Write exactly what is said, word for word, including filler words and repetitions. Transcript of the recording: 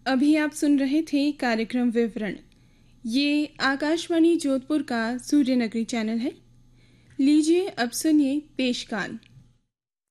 अभी आप सुन रहे थे कार्यक्रम विवरण। ये आकाशवाणी जोधपुर का सूर्य नगरी चैनल है। लीजिए अब सुनिए पेशकाल।